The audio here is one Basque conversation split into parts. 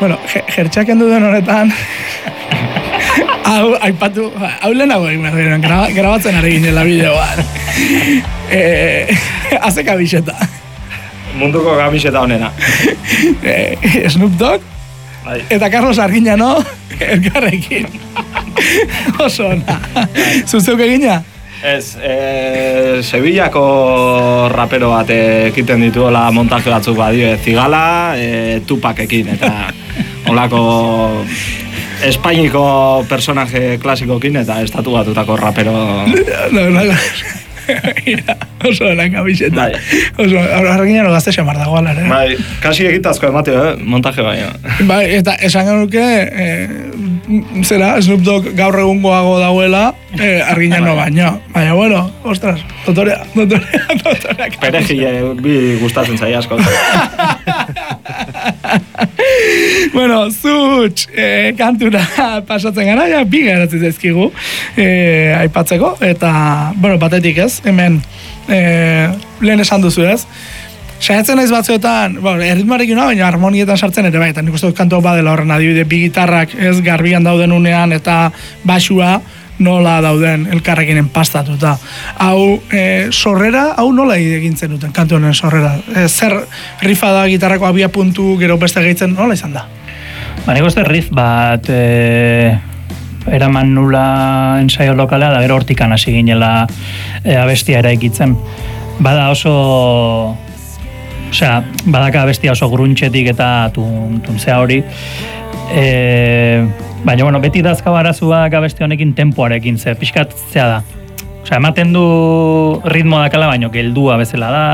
bueno, jertxak endu den honetan, hau, aipatu, hau lehenago egin behar diren, grabatzen ari ginela bideoan. Haze kabixeta. Munduko kamiseta honena. Snoop Dogg eta Carlos Arguiñano elkarrekin. Oso ona. Zuzeuk egina? Ez, Sevillako rapero bat ekiten dituela montaje batzuk badio, Zigala, Tupacekin, eta holako Espainiko personaje klasikokin eta estatu batutako rapero. Oso lan kabixeta. Oso, Arguiñano gazte xamar dagoela, ere. Bai, kasi egitazko emateo, montaje baina. Bai, eta esan genuke, zera, Snoop Dogg gaur egungoago dauela, Arguiñano baino. Baina, bueno, ostras, dotorea. Perejile bi gustatzen zai asko. Bueno, zutx, kantura pasatzen gara, ja, bi garatzen zaizkigu aipatzeko, eta, bueno, batetik ez, hemen lehen esan duzu ez, saiatzen naiz batzuetan, bueno, erritmarekin baina harmonietan sartzen ere bai, eta nik uste dut kantu badela horren adibide, bi gitarrak ez garbian dauden unean eta basua nola dauden elkarrekin enpastatuta. Hau, sorrera, hau nola egintzen duten kantu honen sorrera? Zer rifa da gitarrako abia puntu, gero beste gehitzen, nola izan da? Ba, nik uste riff bat eraman nula ensaio lokala, da gero hortikan hasi ginela abestia eraikitzen. Bada oso... Osea, badaka abestia oso gruntxetik eta tuntzea hori. Baina, bueno, beti dazkau arazuak abesti honekin tempoarekin, zer pixkatzea da. Osea, ematen du ritmo dakala, baino geldua bezala da.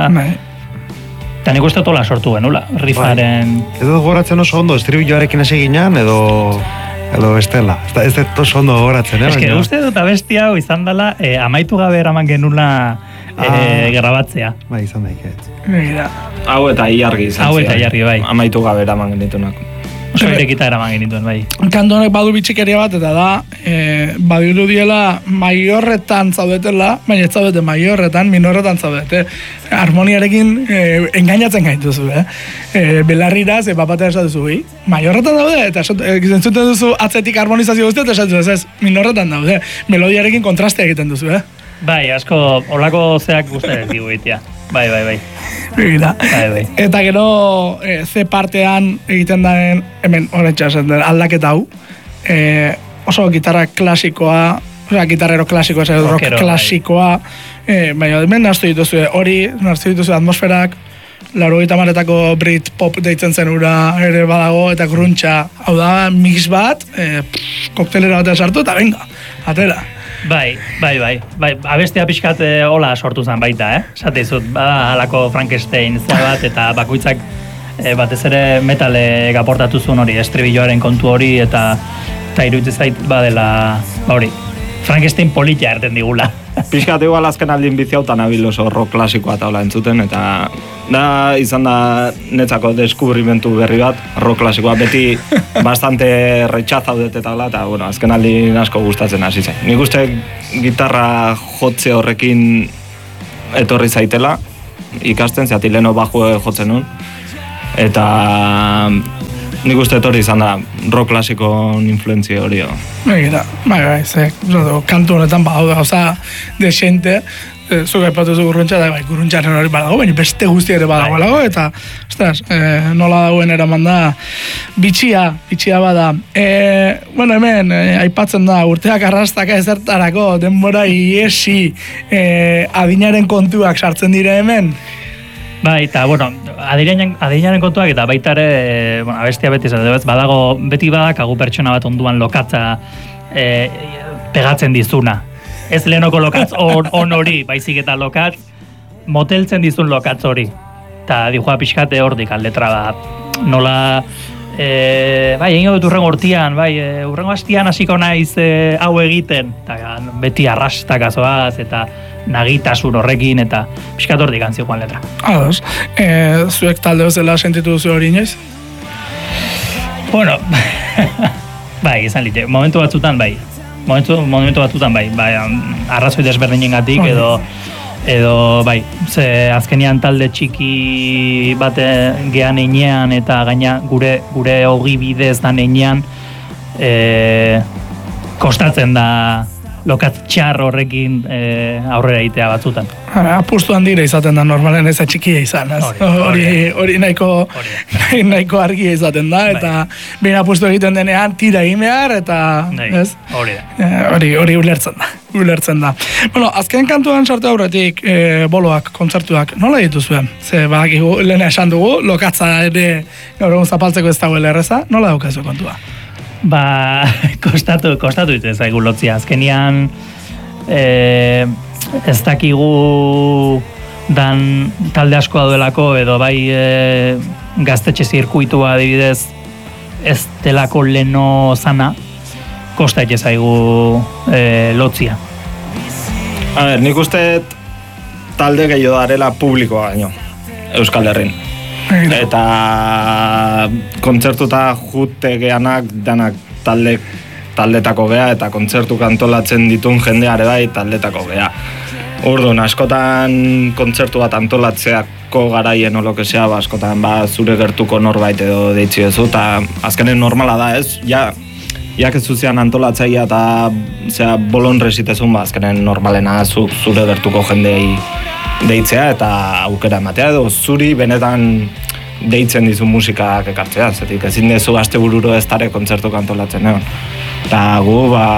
Eta nik uste tola sortu genula, riffaren... Edo goratzen oso ondo, estribilloarekin hasi ginean, edo bestela. Ez dut oso ondo goratzen, Ez que uste dut abestia hau izan dela, amaitu gabe eraman genula grabatzea. Bai, izan daik. Hau eta iargi izan. Hau eta iargi, bai. Amaitu gabe eraman genitunak. Oso irekita eraman genituen, bai. Kantu honek badu bitxikeria bat, eta da, badiru diela maiorretan zaudetela, baina ez zaudete maiorretan, minorretan zaudete. Harmoniarekin engainatzen gaituzu, belarrira, ze bapatea esan duzu, maiorretan daude, eta zentzuten duzu atzetik harmonizazio guztia, eta esan duzu, ez, minorretan daude. Melodiarekin kontraste egiten duzu, Bai, asko, olako zeak guztaren digu egitea. Bai. Bai. Eta gero C partean egiten daren, hemen horretxa esan den aldaketa hau, oso gitarra klasikoa, osea, gitarrero klasikoa, rock klasikoa, baina hemen naztu dituzu hori, naztu dituzu atmosferak, 80etako Brit pop deitzen zen ura ere badago, eta gruntxa, hau da, mix bat, koktelera batean sartu, eta venga, atera. Bai, abestia pixkat hola sortu zen baita, Esate izut, bada halako Frankenstein bat, eta bakoitzak batez ere metale aportatu zuen hori, estribilloaren kontu hori, eta iruditzen zait badela, hori, Frankenstein politia erten digula. Pixkat igual azken aldin biziautan abil oso rock klasikoa taula entzuten, eta da izan da netzako deskubrimentu berri bat, rock klasikoa beti bastante retxazaudet eta bueno, azken aldin asko gustatzen hasi zen. Nik uste gitarra jotze horrekin etorri zaitela, ikasten, zeati leno bajue jotzen nun, eta nik uste hori izan da rock klasikon influentzia hori. Bai, kantu honetan badaude gauza desente, zuk aipatuzu gurruntza, da bai, gurruntzaren hori badago, baina beste guzti ere badago, eta, ostras, nola dagoen eraman da, bitxia bada. Bueno, hemen, aipatzen da, urteak arrastaka ezertarako, denbora iesi, adinaren kontuak sartzen dire hemen. Bai, eta, bueno, adinaren kontuak eta baita ere, bueno, abestia beti badago, beti badakagu pertsona bat onduan lokatza pegatzen dizuna. Ez lehenoko lokatz on hori, baizik eta lokatz moteltzen dizun lokatz hori. Eta dijoa pixkate hordik letra bat. Nola, bai, egin dut urrengo hortian, bai, urrengo hastian hasiko naiz hau egiten. Eta beti arrastakazoaz eta nagitasun horrekin eta pixkat hortik antzioan letra. Ados, zuek talde bezala sentitu duzu hori inoiz? Bueno, bai, izan lite, momentu batzutan bai, arrazoi desberdinengatik edo edo bai, ze azkenean talde txiki bate gean einean eta gaina gure hogi bidez da einean kostatzen da lokatz txar horrekin aurrera egitea batzutan. Apustu handira izaten da normalen ez txikia izan, ez? Hori nahiko argia izaten da, eta behin apustu egiten denean tira egin behar, eta ez? Hori ulertzen da. Bueno, azken kantuan sartu aurretik boloak, kontzertuak, nola dituzuen? Ze badakigu, lehena esan dugu, lokatza ere gaur egun zapaltzeko ez dagoela erreza, nola daukazu kontua? Kostatu ditu zaigu lotzia. Azkenian ez dakigu dan talde asko daudelako edo bai gaztetxe zirkuitua adibidez ez delako leno zana kosta ite zaigu lotzia. A ber, nik uste talde gehiago darela publikoa baino Euskal Herrin. Eta kontzertuta jute geanak danak taldetako gea eta kontzertu antolatzen ditun jendeare bai taldetako gea. Orduan, askotan kontzertu bat antolatzeako garaien olokesea, askotan zure gertuko norbait edo deitzi ezu, eta azkenen normala da ez, jak ez zuzean antolatzaia eta bolon resitezun, azkenen normalena zure gertuko jendei deitzea eta aukera ematea edo zuri benetan deitzen dizu musikak ekartzea, zetik ezin dezu astebururo ez dare kontzertu kantolatzen egon. Eta gu,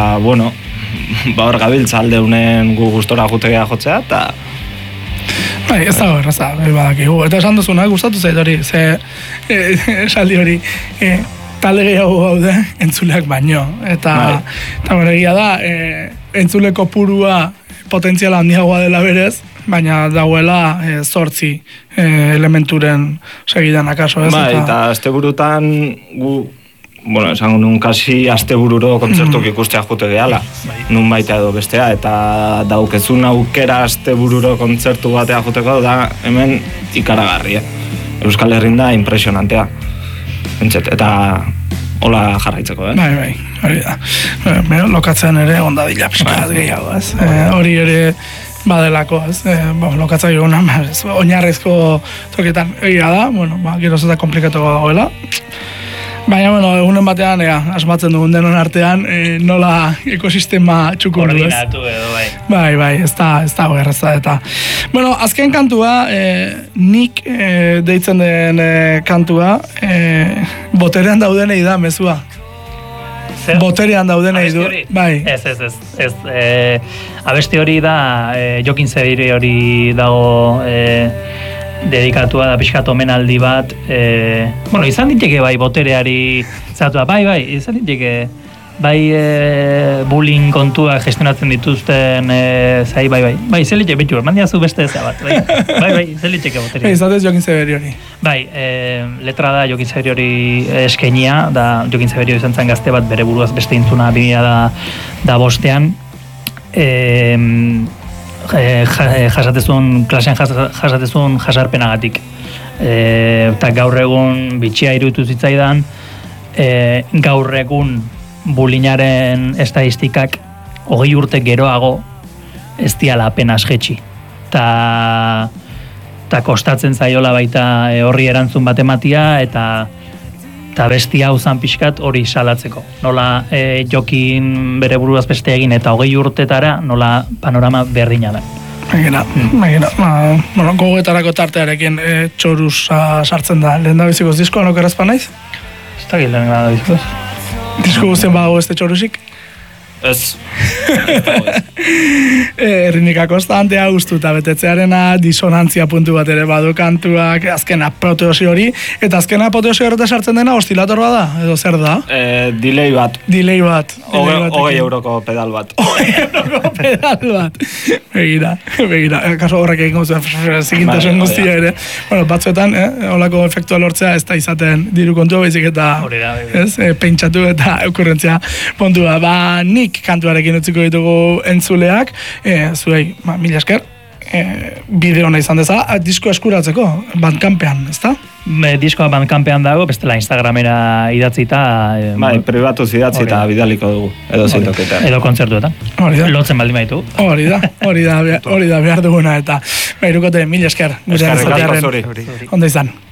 hor gabiltza aldeunen gu gustora jutegea jotzea, eta... Bai, ez dago erraza, badakigu. Eta esan duzuna, gustatu zait hori, esaldi hori, talde gehiago gaude entzuleak baino. Eta egia da, entzuleko purua potentziala handiagoa dela berez, baina dauela 8 elementuren segidan akaso ez. Bai, eta asteburutan gu, esango nun kasi astebururo kontzertuk ikustea jute gehala, nun baita edo bestea, eta daukezun aukera astebururo kontzertu batea juteko da hemen ikaragarria. Euskal Herrin da impresionantea. Eta hola jarraitzeko, Bai, hori da. Lokatzen ere ondadila pixkat gehiago, ez? Hori ere badelako, ez? Lokatza egona, oinarrizko toketan egia da, geroz eta komplikatuko dagoela. Baina, egunen batean, asmatzen dugun denon artean, nola ekosistema txukundu, ez? Koordinatu edo, bai. Bai, ez da erraza eta. Bueno, azken kantua, nik deitzen den kantua, boterean daudenei da, mezua. Boterean daudenei du. Bai. Ez. Abesti hori da, Jokin Zebiri hori dago dedikatua da pixkat omenaldi bat. Izan diteke bai botereari zatua, bai, izan diteke bai bullying kontua gestionatzen dituzten zai, bai, zelitxe betu, mandiazu beste eza bat, bai, zelitxeke boteria. Bai, izatez Jokin Zebiri hori. Bai, letra da Jokin Zebiri hori eskenia, da Jokin Zebiri izan zen gazte bat bere buruaz beste intzuna 2005 jasatezun, klasean jasatezun jasarpenagatik. Eta gaur egun bitxia iruditu zitzaidan, gaur egun bulinaren estadistikak 20 urte geroago ez diala apenas jetxi. Ta kostatzen zaiola baita horri erantzun bat ematia eta bestia hau zan pixkat hori salatzeko. Nola Jokin bere buruaz beste egin eta 20 urtetara nola panorama berdina da. Gogoetarako tartearekin txorusa sartzen da. Lehen da bizikoz diskoan okerazpa naiz? Ez da gilden da bizikoz. Disko guztien badago este txorusik? Ez. Errinika konstantea, gustu eta betetzearena, disonantzia puntu bat ere badu kantuak, azken apoteosi hori, eta azken apoteosi horreta sartzen dena ostilator bada, edo zer da? Delay bat. 20 euroko pedal bat. 20 euroko pedal bat. Begira. Kaso horrek egin guztien zikintasun guztia ere. Batzuetan, holako efektua lortzea ez da izaten diru kontua baizik eta pentsatu eta okurrentzia puntua. Nik kantuarekin utziko ditugu entzuleak, zuei, mila esker, bideo hona izan dezala, disko eskuratzeko, Bandcampean, ezta? Diskoa Bandcampean dago, bestela Instagramera idatzita... Bai, pribatuz idatzita bidaliko dugu, edo zintoketa. Edo kontzertuetan. Lotzen baldin baitu. Hori da behar duguna, eta irukote, mil esker. Eskerrik asko zuri. Ondo izan.